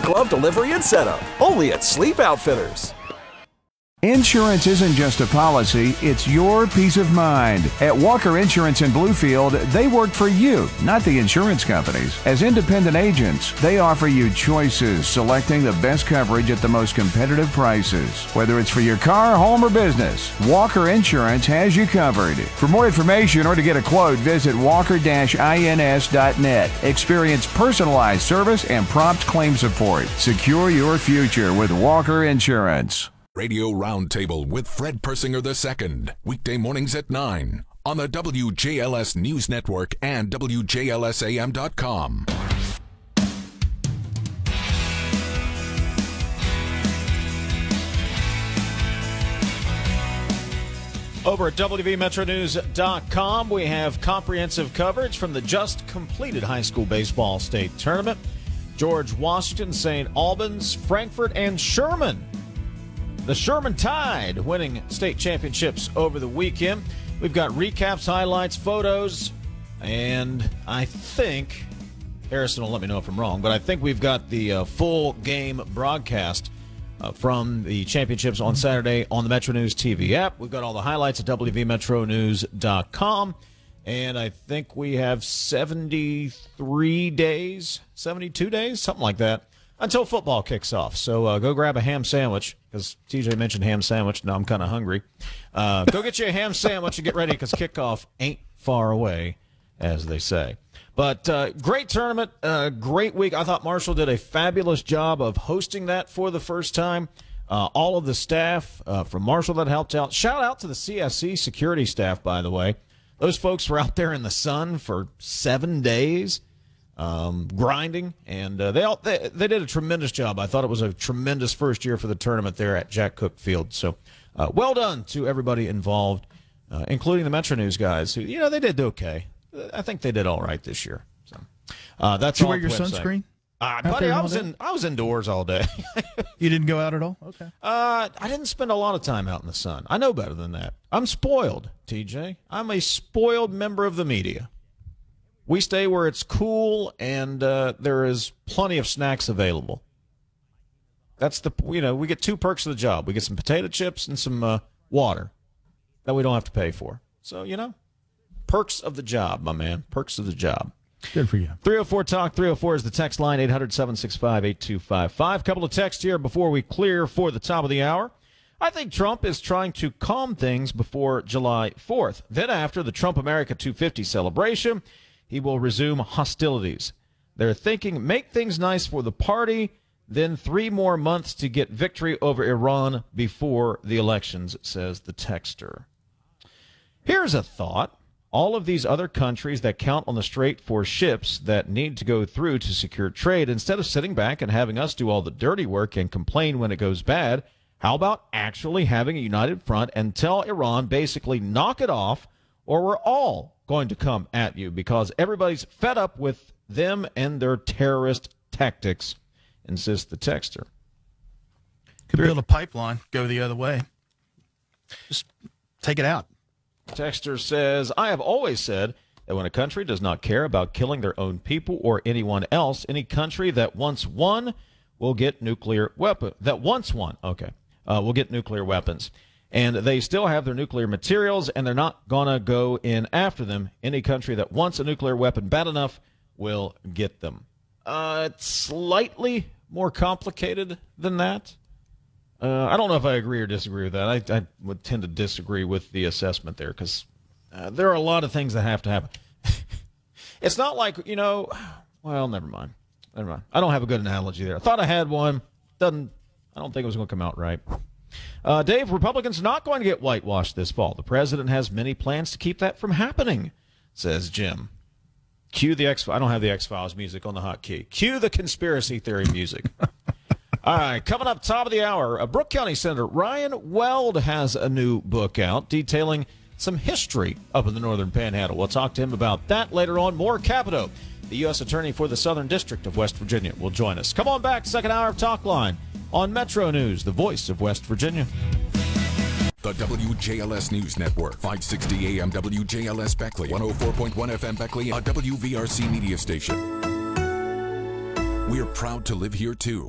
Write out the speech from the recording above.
glove delivery and setup. Only at Sleep Outfitters. Insurance isn't just a policy, it's your peace of mind. At Walker Insurance in Bluefield, they work for you, not the insurance companies. As independent agents, they offer you choices, selecting the best coverage at the most competitive prices. Whether it's for your car, home, or business, Walker Insurance has you covered. For more information or to get a quote, visit walker-ins.net. Experience personalized service and prompt claim support. Secure your future with Walker Insurance. Radio Roundtable with Fred Persinger II. Weekday mornings at 9 on the WJLS News Network and WJLSAM.com. Over at WVMetroNews.com, we have comprehensive coverage from the just completed high school baseball state tournament. George Washington, St. Albans, Frankfort, and Sherman. The Sherman Tide winning state championships over the weekend. We've got recaps, highlights, photos, and I think, Harrison will let me know if I'm wrong, but I think we've got the full game broadcast from the championships on Saturday on the Metro News TV app. We've got all the highlights at WVMetroNews.com, and I think we have 73 days, 72 days, something like that, until football kicks off. So go grab a ham sandwich, because TJ mentioned ham sandwich. Now I'm kind of hungry. Go get you a ham sandwich and get ready, because kickoff ain't far away, as they say. But great tournament, great week. I thought Marshall did a fabulous job of hosting that for the first time. All of the staff from Marshall that helped out. Shout out to the CSC security staff, by the way. Those folks were out there in the sun for 7 days. Grinding, and they did a tremendous job. I thought it was a tremendous first year for the tournament there at Jack Cook Field. So well done to everybody involved, including the Metro News guys, who, they did okay. I think they did all right this year. So that's did you all. wear your sunscreen? Buddy, I was indoors all day. You didn't go out at all? Okay. I didn't spend a lot of time out in the sun. I know better than that. I'm spoiled, TJ. I'm a spoiled member of the media. We stay where it's cool and there is plenty of snacks available. That's we get two perks of the job. We get some potato chips and some water that we don't have to pay for. So, perks of the job, my man. Perks of the job. Good for you. 304-TALK. 304 is the text line, 800-765-8255. Couple of texts here before we clear for the top of the hour. I think Trump is trying to calm things before July 4th. Then after the Trump America 250 celebration, he will resume hostilities. They're thinking, make things nice for the party, then 3 more months to get victory over Iran before the elections, says the texter. Here's a thought. All of these other countries that count on the strait for ships that need to go through to secure trade, instead of sitting back and having us do all the dirty work and complain when it goes bad, how about actually having a united front and tell Iran basically knock it off, or we're all going to come at you, because everybody's fed up with them and their terrorist tactics, insists the texter. Could build a pipeline, go the other way. Just take it out. Texter says, I have always said that when a country does not care about killing their own people or anyone else, any country that wants one will get nuclear weapons. Will get nuclear weapons. And they still have their nuclear materials, and they're not going to go in after them. Any country that wants a nuclear weapon bad enough will get them. It's slightly more complicated than that. I don't know if I agree or disagree with that. I would tend to disagree with the assessment there, because there are a lot of things that have to happen. It's not like, well, never mind. I don't have a good analogy there. I thought I had one. I don't think it was going to come out right. Dave, Republicans are not going to get whitewashed this fall. The president has many plans to keep that from happening, says Jim. Cue the I don't have the X-Files music on the hotkey. Cue the conspiracy theory music. All right, coming up top of the hour, Brooke County Senator Ryan Weld has a new book out detailing some history up in the Northern Panhandle. We'll talk to him about that later on. More Capito, the U.S. Attorney for the Southern District of West Virginia, will join us. Come on back, second hour of Talk Line on Metro News, the voice of West Virginia. The WJLS News Network, 560 AM WJLS Beckley, 104.1 FM Beckley, a WVRC media station. We're proud to live here, too.